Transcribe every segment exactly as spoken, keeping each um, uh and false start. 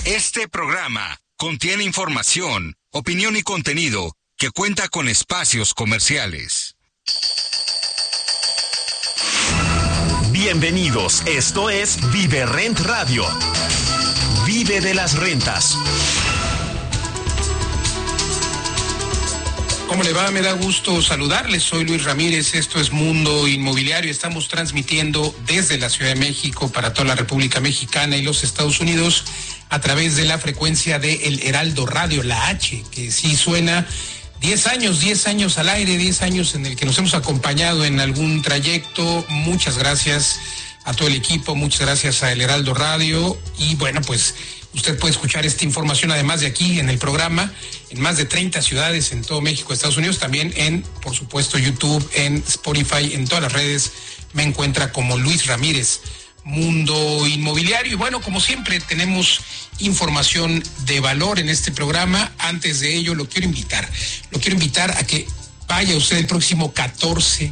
Este programa contiene información, opinión y contenido que cuenta con espacios comerciales. Bienvenidos, esto es Vive Rent Radio. Vive de las rentas. ¿Cómo le va? Me da gusto saludarles. Soy Luis Ramírez, esto es Mundo Inmobiliario. Estamos transmitiendo desde la Ciudad de México para toda la República Mexicana y los Estados Unidos a través de la frecuencia de El Heraldo Radio, la H, que sí suena. diez años, diez años al aire, diez años en el que nos hemos acompañado en algún trayecto. Muchas gracias a todo el equipo, muchas gracias a El Heraldo Radio. Y bueno, pues usted puede escuchar esta información además de aquí en el programa, en más de treinta ciudades en todo México, Estados Unidos, también en, por supuesto, YouTube, en Spotify, en todas las redes. Me encuentra como Luis Ramírez, Mundo Inmobiliario. Y bueno, como siempre, tenemos información de valor en este programa. Antes de ello, lo quiero invitar, lo quiero invitar a que vaya usted el próximo catorce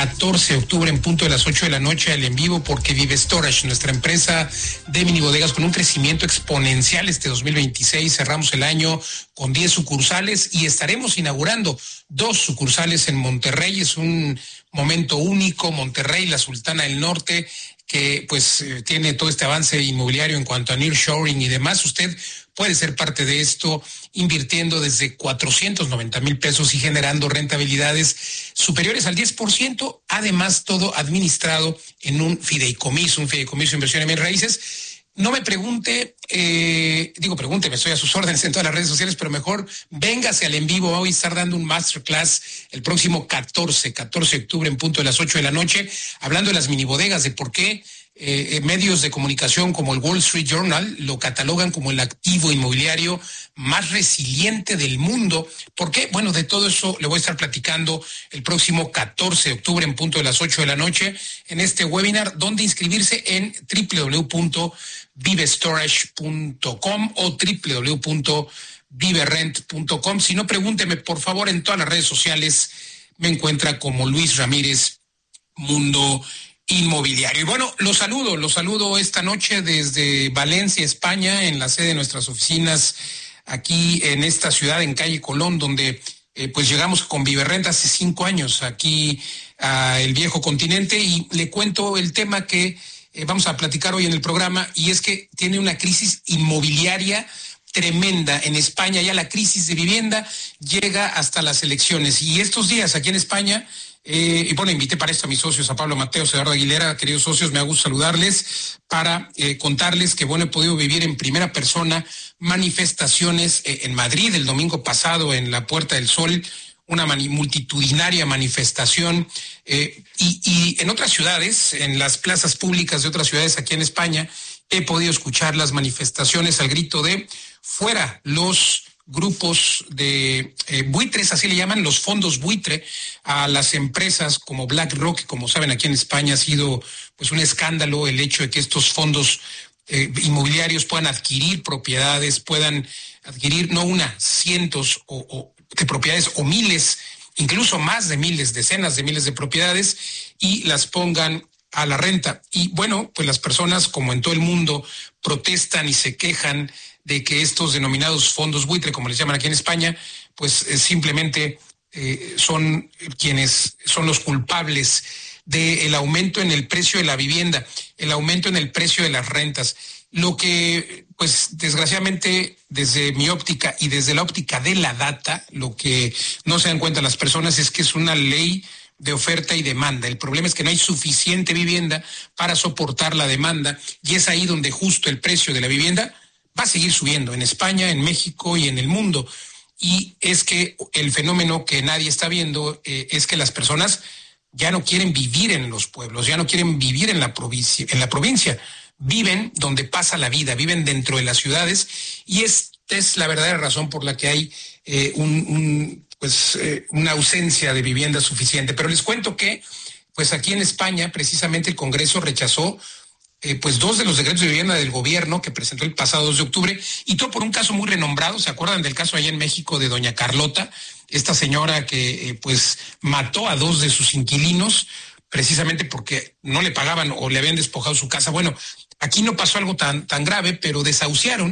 de octubre en punto de las ocho de la noche al en vivo, porque Vive Storage, nuestra empresa de mini bodegas con un crecimiento exponencial este dos mil veintiséis, cerramos el año con diez sucursales y estaremos inaugurando dos sucursales en Monterrey. Es un momento único. Monterrey, la Sultana del Norte, que pues eh, tiene todo este avance inmobiliario en cuanto a nearshoring y demás. Usted puede ser parte de esto invirtiendo desde cuatrocientos noventa mil pesos y generando rentabilidades superiores al diez por ciento, además todo administrado en un fideicomiso, un fideicomiso de inversión en bienes raíces. No me pregunte, eh, digo pregúnteme, estoy a sus órdenes en todas las redes sociales, pero mejor véngase al en vivo. Voy a estar dando un masterclass el próximo catorce de octubre en punto de las ocho de la noche, hablando de las mini bodegas, de por qué Eh, medios de comunicación como el Wall Street Journal lo catalogan como el activo inmobiliario más resiliente del mundo. ¿Por qué? Bueno, de todo eso le voy a estar platicando el próximo catorce de octubre en punto de las ocho de la noche en este webinar, donde inscribirse en doble u doble u doble u punto vive storage punto com o doble u doble u doble u punto vive rent punto com. Si no, pregúnteme por favor en todas las redes sociales. Me encuentra como Luis Ramírez, Mundo Inmobiliario. Y bueno, los saludo, los saludo esta noche desde Valencia, España, en la sede de nuestras oficinas aquí en esta ciudad, en calle Colón, donde eh, pues llegamos con Viverrent hace cinco años aquí a el viejo continente, y le cuento el tema que eh, vamos a platicar hoy en el programa, y es que tiene una crisis inmobiliaria tremenda en España. Ya la crisis de vivienda llega hasta las elecciones, y estos días aquí en España, Eh, y bueno, invité para esto a mis socios, a Pablo Mateos, Eduardo Aguilera. Queridos socios, me da gusto saludarles para eh, contarles que, bueno, he podido vivir en primera persona manifestaciones eh, en Madrid el domingo pasado, en la Puerta del Sol, una mani- multitudinaria manifestación, eh, y, y en otras ciudades, en las plazas públicas de otras ciudades aquí en España, he podido escuchar las manifestaciones al grito de fuera los grupos de eh, buitres, así le llaman, los fondos buitre, a las empresas como BlackRock. Como saben, aquí en España ha sido pues un escándalo el hecho de que estos fondos eh, inmobiliarios puedan adquirir propiedades, puedan adquirir no una, cientos o, o de propiedades o miles, incluso más de miles, decenas de miles de propiedades, y las pongan a la renta. Y bueno, pues las personas, como en todo el mundo, protestan y se quejan de que estos denominados fondos buitre, como les llaman aquí en España, pues eh, simplemente eh, son quienes son los culpables del aumento en el precio de la vivienda, el aumento en el precio de las rentas. Lo que, pues desgraciadamente, desde mi óptica y desde la óptica de la data, lo que no se dan cuenta las personas es que es una ley de oferta y demanda. El problema es que no hay suficiente vivienda para soportar la demanda, y es ahí donde justo el precio de la vivienda va a seguir subiendo en España, en México y en el mundo. Y es que el fenómeno que nadie está viendo eh, es que las personas ya no quieren vivir en los pueblos, ya no quieren vivir en la provincia, en la provincia. Viven donde pasa la vida, viven dentro de las ciudades, y esta es la verdadera razón por la que hay eh, un, un, pues, eh, una ausencia de vivienda suficiente. Pero les cuento que pues aquí en España precisamente el Congreso rechazó Eh, pues dos de los decretos de vivienda del gobierno que presentó el pasado dos de octubre, y todo por un caso muy renombrado. ¿Se acuerdan del caso allá en México de doña Carlota, esta señora que eh, pues mató a dos de sus inquilinos precisamente porque no le pagaban o le habían despojado su casa? Bueno, aquí no pasó algo tan, tan grave, pero desahuciaron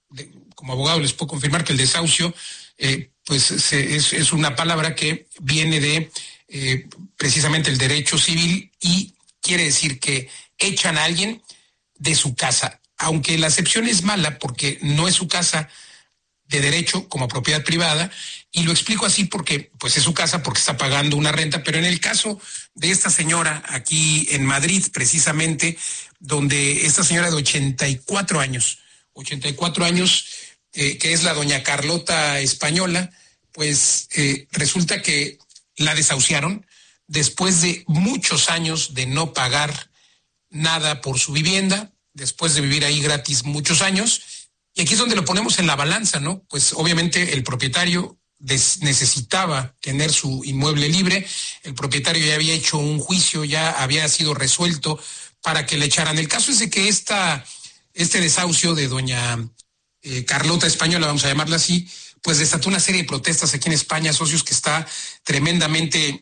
de, como abogado les puedo confirmar que el desahucio, eh, pues se, es, es una palabra que viene de eh, precisamente el derecho civil y quiere decir que echan a alguien de su casa, aunque la acepción es mala porque no es su casa de derecho como propiedad privada, y lo explico así porque pues es su casa porque está pagando una renta, pero en el caso de esta señora aquí en Madrid, precisamente, donde esta señora de ochenta y cuatro años, ochenta y cuatro años, eh, que es la doña Carlota Española, pues eh, resulta que la desahuciaron después de muchos años de no pagar nada por su vivienda, después de vivir ahí gratis muchos años. Y aquí es donde lo ponemos en la balanza, ¿no? Pues obviamente el propietario des- necesitaba tener su inmueble libre, el propietario ya había hecho un juicio, ya había sido resuelto para que le echaran. El caso es de que esta, este desahucio de doña eh, Carlota Española, vamos a llamarla así, pues desató una serie de protestas aquí en España, socios, que está tremendamente,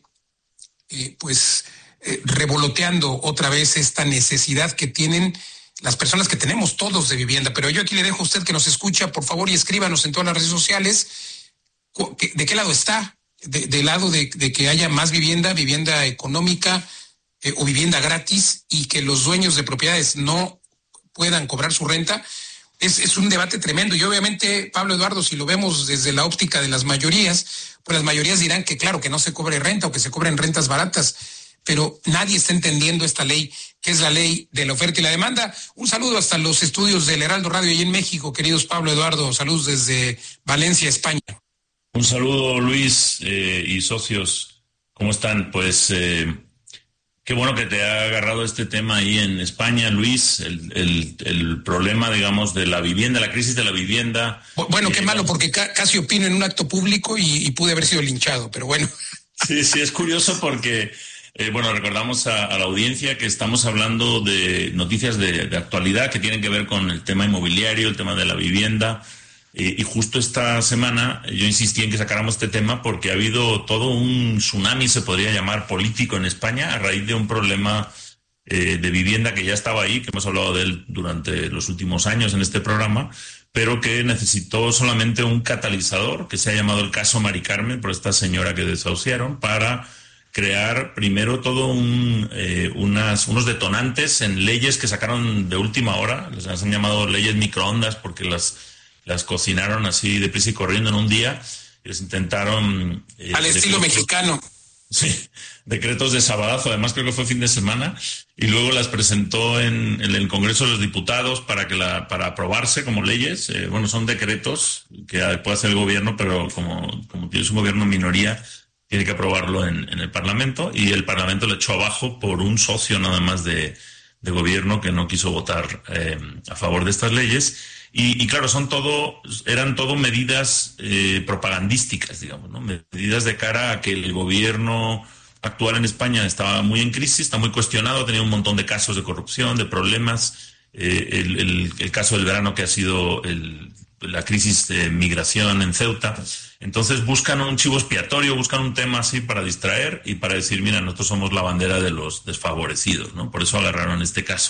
eh, pues, eh, revoloteando otra vez esta necesidad que tienen las personas que tenemos todos de vivienda. Pero yo aquí le dejo a usted que nos escucha, por favor, y escríbanos en todas las redes sociales, ¿de qué lado está? De, ¿Del lado de, de que haya más vivienda, vivienda económica eh, o vivienda gratis, y que los dueños de propiedades no puedan cobrar su renta? Es, es un debate tremendo. Y obviamente, Pablo Eduardo, si lo vemos desde la óptica de las mayorías, pues las mayorías dirán que claro, que no se cobre renta o que se cobren rentas baratas, pero nadie está entendiendo esta ley, que es la ley de la oferta y la demanda. Un saludo hasta los estudios del Heraldo Radio allí en México, queridos Pablo Eduardo. Saludos desde Valencia, España. Un saludo, Luis, eh, y socios. ¿Cómo están? Pues eh, qué bueno que te ha agarrado este tema ahí en España, Luis. El, el, el problema, digamos, de la vivienda, la crisis de la vivienda. Bueno, qué eh, malo, porque ca- casi opino en un acto público y, y pude haber sido linchado, pero bueno. Sí, sí, es curioso porque... Eh, bueno, recordamos a, a la audiencia que estamos hablando de noticias de, de actualidad que tienen que ver con el tema inmobiliario, el tema de la vivienda, eh, y justo esta semana yo insistí en que sacáramos este tema porque ha habido todo un tsunami, se podría llamar, político en España a raíz de un problema eh, de vivienda que ya estaba ahí, que hemos hablado de él durante los últimos años en este programa, pero que necesitó solamente un catalizador, que se ha llamado el caso Mari Carmen, por esta señora que desahuciaron, para crear primero todo un, eh, unas, unos detonantes en leyes que sacaron de última hora, les han llamado leyes microondas porque las, las cocinaron así deprisa y corriendo en un día, y les intentaron... Eh, Al estilo decretos, mexicano. Sí, decretos de sabadazo, además creo que fue fin de semana, y luego las presentó en, en el Congreso de los Diputados para, que la, para aprobarse como leyes. Eh, bueno, son decretos que puede hacer el gobierno, pero como, como tienes un gobierno en minoría, tiene que aprobarlo en, en el Parlamento, y el Parlamento le echó abajo por un socio nada más de, de gobierno que no quiso votar eh, a favor de estas leyes. Y, y claro, son todo, eran todo medidas eh, propagandísticas, digamos, ¿no? Medidas de cara a que el gobierno actual en España estaba muy en crisis, está muy cuestionado, tenía un montón de casos de corrupción, de problemas, eh, el, el, el caso del verano que ha sido el, la crisis de migración en Ceuta. Entonces buscan un chivo expiatorio, buscan un tema así para distraer y para decir, mira, nosotros somos la bandera de los desfavorecidos, ¿no? Por eso agarraron este caso.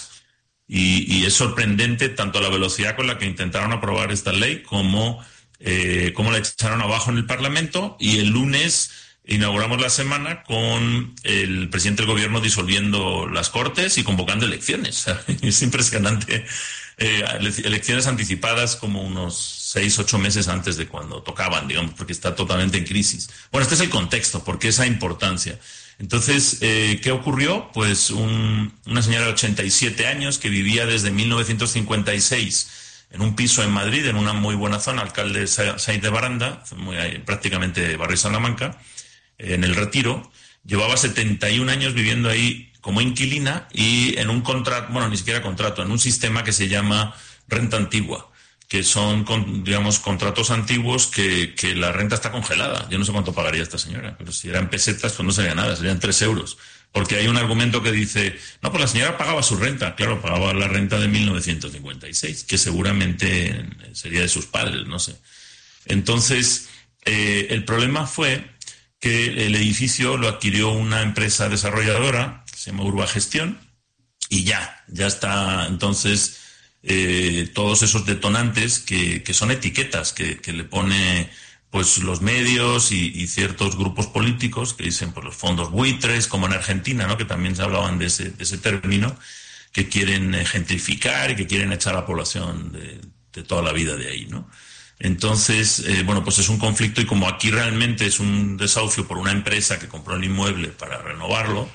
Y, y es sorprendente tanto la velocidad con la que intentaron aprobar esta ley como, eh, como la echaron abajo en el Parlamento. Y el lunes inauguramos la semana con el presidente del gobierno disolviendo las Cortes y convocando elecciones. Es impresionante. Eh, elecciones anticipadas como unos seis, ocho meses antes de cuando tocaban, digamos, porque está totalmente en crisis. Bueno, este es el contexto, porque esa importancia. Entonces, eh, ¿qué ocurrió? Pues un, una señora de ochenta y siete años que vivía desde mil novecientos cincuenta y seis en un piso en Madrid, en una muy buena zona, alcalde Sainz de Baranda, muy, prácticamente barrio Salamanca, en el Retiro, llevaba setenta y un años viviendo ahí como inquilina y en un contrato, bueno, ni siquiera contrato, en un sistema que se llama renta antigua, que son, digamos, contratos antiguos que, que la renta está congelada. Yo no sé cuánto pagaría esta señora, pero si eran pesetas, pues no sería nada, serían tres euros. Porque hay un argumento que dice, no, pues la señora pagaba su renta. Claro, pagaba la renta de mil novecientos cincuenta y seis, que seguramente sería de sus padres, no sé. Entonces, eh, el problema fue que el edificio lo adquirió una empresa desarrolladora, se llama Urbagestión, y ya, ya está, entonces... eh, todos esos detonantes que, que son etiquetas que, que le pone pues los medios y, y ciertos grupos políticos que dicen pues los fondos buitres, como en Argentina, ¿no? Que también se hablaban de ese, de ese término, que quieren gentrificar y que quieren echar a la población de, de toda la vida de ahí, ¿no? Entonces, eh, bueno, pues es un conflicto, y como aquí realmente es un desahucio por una empresa que compró el inmueble para renovarlo,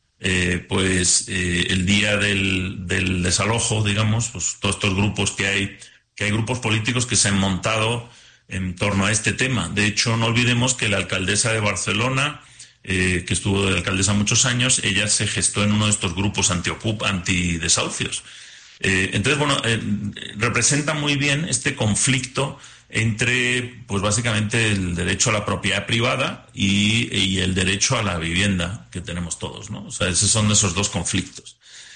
eh, pues eh, el día del, del desalojo, digamos, pues todos estos grupos que hay, que hay grupos políticos que se han montado en torno a este tema. De hecho, no olvidemos que la alcaldesa de Barcelona, eh, que estuvo de alcaldesa muchos años, ella se gestó en uno de estos grupos anti-ocup, anti-desahucios. Eh, entonces, bueno, eh, representa muy bien este conflicto entre, pues básicamente, el derecho a la propiedad privada y, y el derecho a la vivienda que tenemos todos, ¿no? O sea, esos son esos dos conflictos.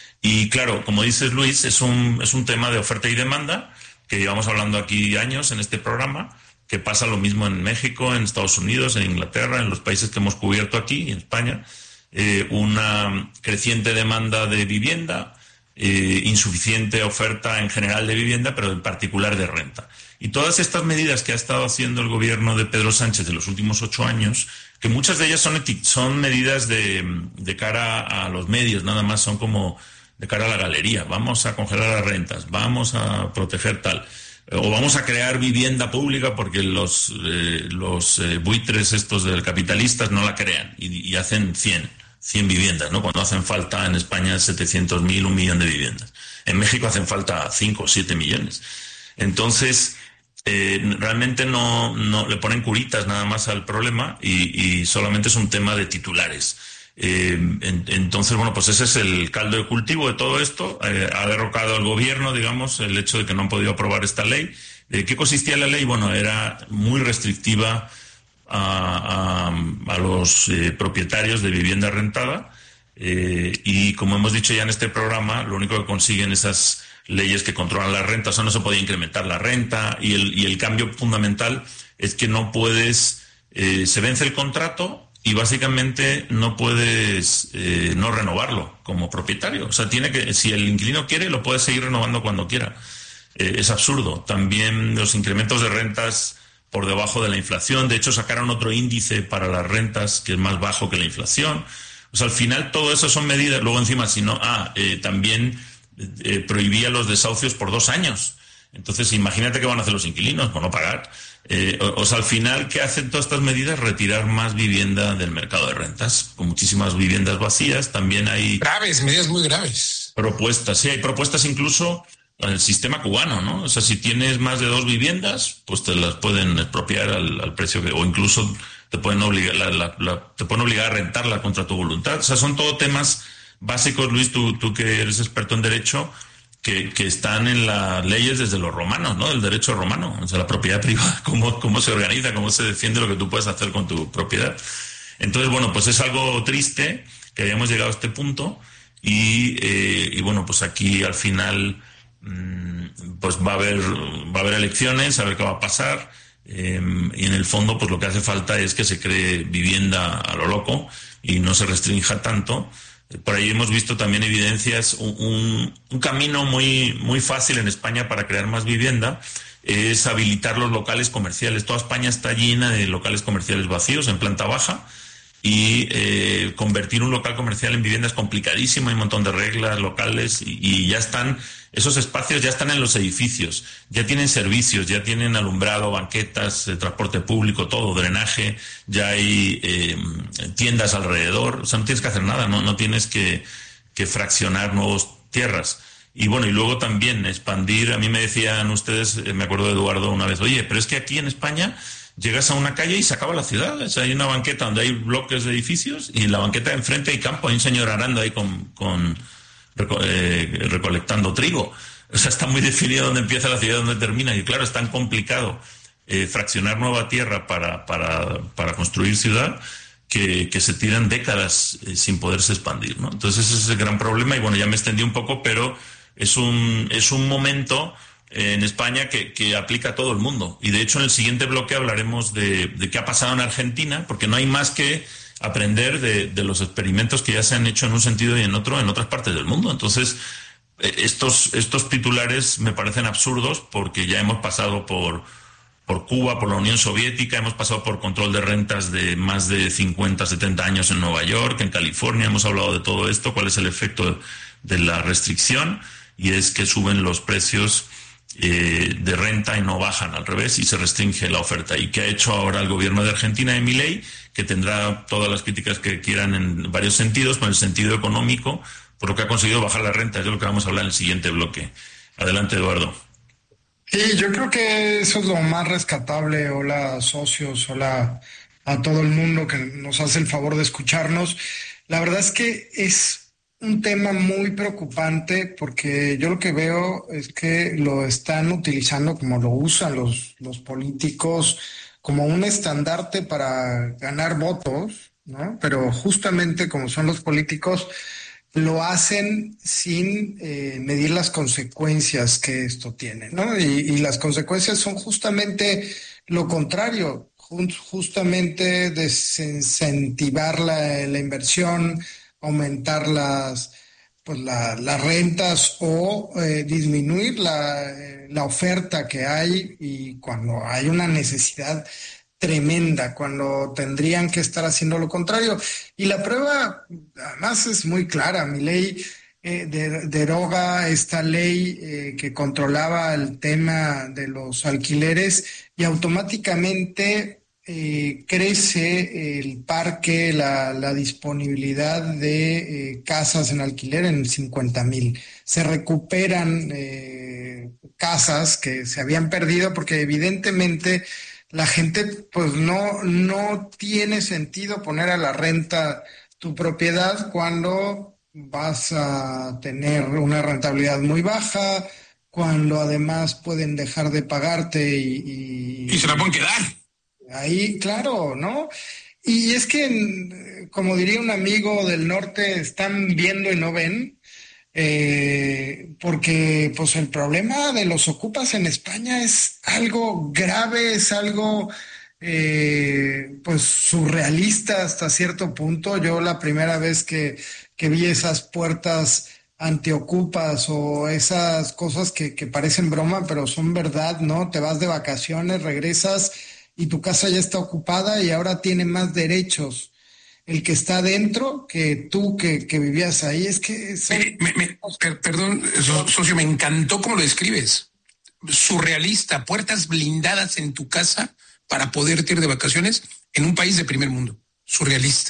Y claro, como dices, Luis, es un, es un tema de oferta y demanda que llevamos hablando aquí años en este programa, que pasa lo mismo en México, en Estados Unidos, en Inglaterra, en los países que hemos cubierto aquí, en España, eh, una creciente demanda de vivienda, Eh, insuficiente oferta en general de vivienda, pero en particular de renta. Y todas estas medidas que ha estado haciendo el gobierno de Pedro Sánchez de los últimos ocho años, que muchas de ellas son, son medidas de, de cara a los medios, nada más son como de cara a la galería. Vamos a congelar las rentas, vamos a proteger tal, o vamos a crear vivienda pública porque los, eh, los eh, buitres estos del capitalistas no la crean y, y hacen cien. cien viviendas, ¿no? Cuando hacen falta en España setecientos mil, un millón de viviendas. En México hacen falta cinco o siete millones. Entonces, eh, realmente no, no le ponen curitas nada más al problema y, y solamente es un tema de titulares. Eh, en, entonces, bueno, pues ese es el caldo de cultivo de todo esto. Eh, ha derrocado al gobierno, digamos, el hecho de que no han podido aprobar esta ley. ¿De qué consistía la ley? Bueno, era muy restrictiva A, a, a los eh, propietarios de vivienda rentada eh, y como hemos dicho ya en este programa, lo único que consiguen esas leyes que controlan la renta, o sea, no se podía incrementar la renta y el, y el cambio fundamental es que no puedes, eh, se vence el contrato y básicamente no puedes eh, no renovarlo como propietario, o sea, tiene que, si el inquilino quiere, lo puede seguir renovando cuando quiera. Eh, es absurdo. También los incrementos de rentas por debajo de la inflación. De hecho, sacaron otro índice para las rentas que es más bajo que la inflación. O sea, al final todo eso son medidas. Luego encima, si no, ah, eh, también eh, prohibía los desahucios por dos años. Entonces, imagínate qué van a hacer los inquilinos por no pagar. Eh, o, o sea, al final, ¿qué hacen todas estas medidas? Retirar más vivienda del mercado de rentas, con muchísimas viviendas vacías. También hay... Graves, medidas muy graves. Propuestas, sí, hay propuestas incluso... el sistema cubano, ¿no? O sea, si tienes más de dos viviendas, pues te las pueden expropiar al, al precio que, o incluso te pueden obligar, la, la, la, te pueden obligar a rentarla contra tu voluntad. O sea, son todo temas básicos, Luis, tú, tú que eres experto en derecho, que, que están en las leyes desde los romanos, ¿no? El derecho romano, o sea, la propiedad privada, cómo, cómo se organiza, cómo se defiende lo que tú puedes hacer con tu propiedad. Entonces, bueno, pues es algo triste que hayamos llegado a este punto y, eh, y bueno, pues aquí al final... pues va a haber va a haber elecciones, a ver qué va a pasar eh, y en el fondo pues lo que hace falta es que se cree vivienda a lo loco y no se restrinja tanto. Por ahí hemos visto también evidencias, un, un, un camino muy muy fácil en España para crear más vivienda es habilitar los locales comerciales. Toda España está llena de locales comerciales vacíos en planta baja y eh, convertir un local comercial en vivienda es complicadísimo, hay un montón de reglas locales y, y ya están, esos espacios ya están en los edificios, ya tienen servicios, ya tienen alumbrado, banquetas, eh, transporte público, todo, drenaje, ya hay eh, tiendas alrededor, o sea, no tienes que hacer nada, no, no tienes que, que fraccionar nuevas tierras. Y bueno, y luego también expandir, a mí me decían ustedes, eh, me acuerdo de Eduardo una vez, oye, pero es que aquí en España... llegas a una calle y se acaba la ciudad. O sea, hay una banqueta donde hay bloques de edificios y en la banqueta de enfrente hay campo. Hay un señor arando ahí con, con eh, recolectando trigo. O sea, está muy definido dónde empieza la ciudad y dónde termina. Y claro, es tan complicado eh, fraccionar nueva tierra para, para, para construir ciudad que, que se tiran décadas eh, sin poderse expandir, ¿no? Entonces ese es el gran problema. Y bueno, ya me extendí un poco, pero es un, es un momento... en España que, que aplica a todo el mundo. Y de hecho en el siguiente bloque hablaremos de, de qué ha pasado en Argentina, porque no hay más que aprender de, de los experimentos que ya se han hecho en un sentido y en otro en otras partes del mundo. Entonces, estos, estos titulares me parecen absurdos porque ya hemos pasado por, por Cuba, por la Unión Soviética, hemos pasado por control de rentas de más de cincuenta, setenta años en Nueva York, en California, hemos hablado de todo esto, cuál es el efecto de la restricción, y es que suben los precios eh, de renta y no bajan, al revés, y se restringe la oferta. ¿Y qué ha hecho ahora el gobierno de Argentina de Milei? Que tendrá todas las críticas que quieran en varios sentidos, pero en el sentido económico, por lo que ha conseguido bajar la renta, es de lo que vamos a hablar en el siguiente bloque. Adelante, Eduardo. Sí, yo creo que eso es lo más rescatable. Hola, socios, hola a todo el mundo que nos hace el favor de escucharnos. La verdad es que es un tema muy preocupante porque yo lo que veo es que lo están utilizando como lo usan los, los políticos como un estandarte para ganar votos, ¿no? Pero justamente como son los políticos, lo hacen sin eh, medir las consecuencias que esto tiene, ¿no? Y, y las consecuencias son justamente lo contrario, justamente desincentivar la, la inversión, aumentar las, pues la, las rentas o eh, disminuir la, la oferta que hay, y cuando hay una necesidad tremenda, cuando tendrían que estar haciendo lo contrario. Y la prueba, además, es muy clara. Milei eh, de, deroga esta ley eh, que controlaba el tema de los alquileres y automáticamente eh, crece el parque, la, la disponibilidad de eh, casas en alquiler en cincuenta mil. Se recuperan eh, casas que se habían perdido porque evidentemente la gente pues no, no tiene sentido poner a la renta tu propiedad cuando vas a tener una rentabilidad muy baja, cuando además pueden dejar de pagarte y... Y, y se la pueden quedar. Ahí, claro, ¿no? Y es que, como diría un amigo del norte, están viendo y no ven. Eh, porque pues el problema de los ocupas en España es algo grave, es algo eh, pues surrealista hasta cierto punto. Yo la primera vez que, que vi esas puertas antiocupas o esas cosas que, que parecen broma pero son verdad, ¿no? Te vas de vacaciones, regresas y tu casa ya está ocupada y ahora tiene más derechos el que está adentro que tú que, que vivías ahí. Es que son... me, me, per, perdón, socio, me encantó cómo lo describes. Surrealista, puertas blindadas en tu casa para poderte ir de vacaciones en un país de primer mundo. Surrealista.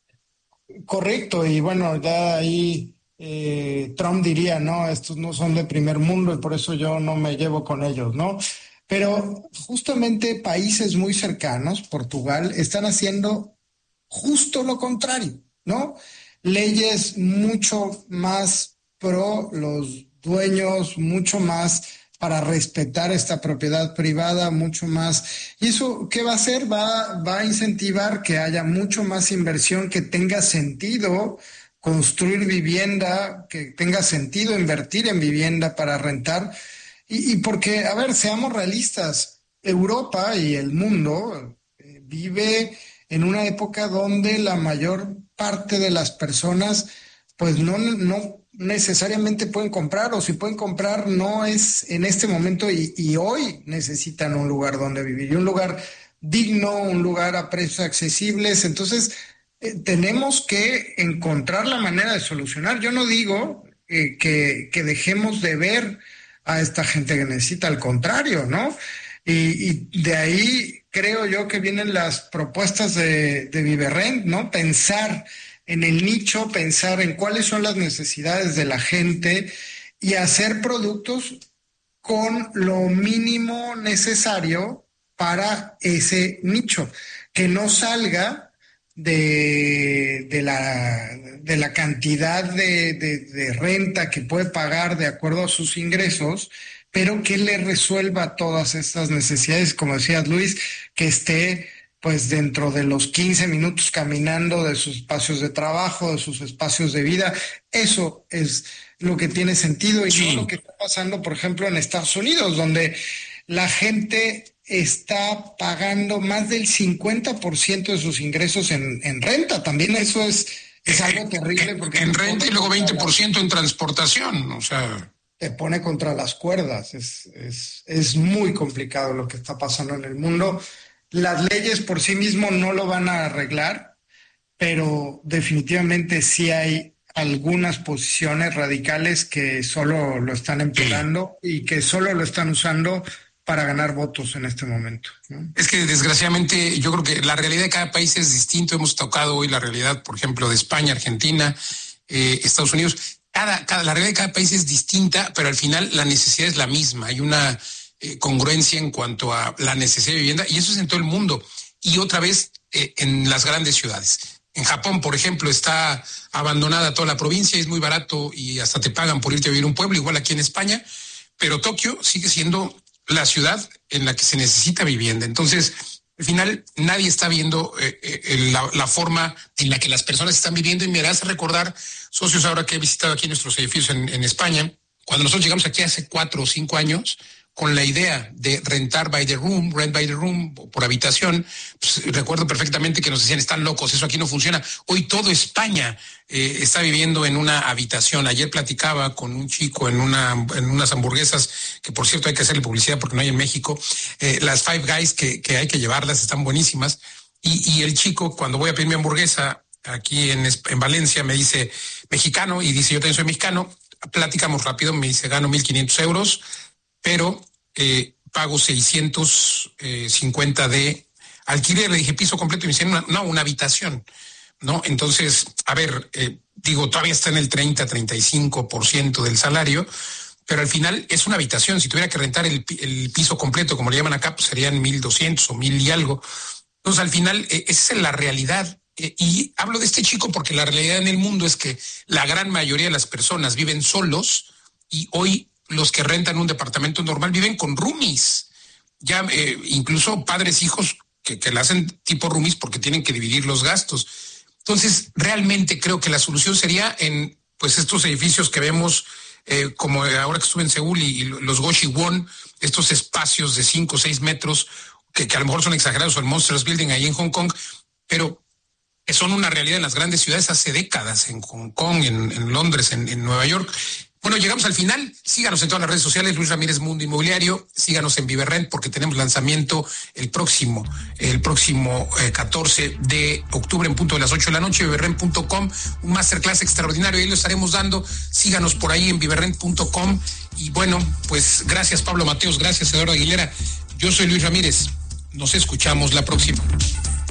Correcto, y bueno, ya ahí eh, Trump diría, no, estos no son de primer mundo y por eso yo no me llevo con ellos, ¿no? Pero justamente países muy cercanos, Portugal, están haciendo justo lo contrario, ¿no? Leyes mucho más pro los dueños, mucho más para respetar esta propiedad privada, mucho más. ¿Y eso qué va a hacer? Va, va a incentivar que haya mucho más inversión, que tenga sentido construir vivienda, que tenga sentido invertir en vivienda para rentar. Y, y porque, a ver, seamos realistas, Europa y el mundo eh, vive en una época donde la mayor parte de las personas pues no, no necesariamente pueden comprar, o si pueden comprar no es en este momento y, y hoy necesitan un lugar donde vivir, y un lugar digno, un lugar a precios accesibles. Entonces eh, tenemos que encontrar la manera de solucionar. Yo no digo eh, que, que dejemos de ver a esta gente que necesita, al contrario, ¿no? Y, y de ahí creo yo que vienen las propuestas de, de Viverrent, ¿no? Pensar en el nicho, pensar en cuáles son las necesidades de la gente y hacer productos con lo mínimo necesario para ese nicho, que no salga de, de, la, de la cantidad de, de, de renta que puede pagar de acuerdo a sus ingresos, pero que le resuelva todas estas necesidades, como decías Luis, que esté pues dentro de los quince minutos caminando de sus espacios de trabajo, de sus espacios de vida. Eso es lo que tiene sentido, y sí, no lo que está pasando, por ejemplo, en Estados Unidos, donde la gente está pagando más del cincuenta por ciento de sus ingresos en, en renta. También eso es es algo terrible porque... En renta y luego veinte por ciento en transportación, o sea... Te pone contra las cuerdas, es, es, es muy complicado lo que está pasando en el mundo. Las leyes por sí mismo no lo van a arreglar, pero definitivamente sí hay algunas posiciones radicales que solo lo están empeorando y que solo lo están usando para ganar votos en este momento, ¿no? Es que desgraciadamente yo creo que la realidad de cada país es distinto. Hemos tocado hoy la realidad, por ejemplo, de España, Argentina, eh, Estados Unidos. Cada, cada, la realidad de cada país es distinta, pero al final la necesidad es la misma. Hay una eh, congruencia en cuanto a la necesidad de vivienda, y eso es en todo el mundo. Y otra vez eh, en las grandes ciudades. En Japón, por ejemplo, está abandonada toda la provincia, es muy barato y hasta te pagan por irte a vivir a un pueblo, igual aquí en España, pero Tokio sigue siendo la ciudad en la que se necesita vivienda. Entonces, al final, nadie está viendo eh, eh, la, la forma en la que las personas están viviendo, y me hace recordar, socios, ahora que he visitado aquí nuestros edificios en, en España, cuando nosotros llegamos aquí hace cuatro o cinco años, con la idea de rentar by the room, rent by the room, por habitación, pues, recuerdo perfectamente que nos decían, están locos, eso aquí no funciona. Hoy todo España eh, está viviendo en una habitación. Ayer platicaba con un chico en una en unas hamburguesas, que por cierto hay que hacerle publicidad porque no hay en México, eh, las Five Guys, que, que hay que llevarlas, están buenísimas. Y, y el chico, cuando voy a pedir mi hamburguesa aquí en, en Valencia, me dice, mexicano, y dice, yo también soy mexicano. Platicamos rápido, me dice, gano mil quinientos euros, pero eh, pago seiscientos cincuenta de alquiler. Le dije, piso completo, y me dicen, no, no, una habitación, ¿no? Entonces, a ver, eh, digo, todavía está en el treinta, treinta y cinco por ciento del salario, pero al final es una habitación. Si tuviera que rentar el, el piso completo, como le llaman acá, pues serían mil doscientos o mil y algo. Entonces, al final, eh, esa es la realidad. Eh, y hablo de este chico porque la realidad en el mundo es que la gran mayoría de las personas viven solos, y hoy los que rentan un departamento normal viven con roomies, ya eh, incluso padres, hijos que, que le hacen tipo roomies porque tienen que dividir los gastos. Entonces, realmente creo que la solución sería en pues estos edificios que vemos, eh, como ahora que estuve en Seúl, y, y los Goshi-won, estos espacios de cinco o seis metros, que, que a lo mejor son exagerados, o el Monsters Building ahí en Hong Kong, pero que son una realidad en las grandes ciudades hace décadas, en Hong Kong, en, en Londres, en, en Nueva York. Bueno, llegamos al final. Síganos en todas las redes sociales, Luis Ramírez Mundo Inmobiliario. Síganos en ViveRent, porque tenemos lanzamiento el próximo, el próximo eh, catorce de octubre en punto de las ocho de la noche, viverrent punto com, un masterclass extraordinario, y ahí lo estaremos dando. Síganos por ahí en viverrent punto com. Y bueno, pues gracias Pablo Mateos, gracias Eduardo Aguilera. Yo soy Luis Ramírez. Nos escuchamos la próxima.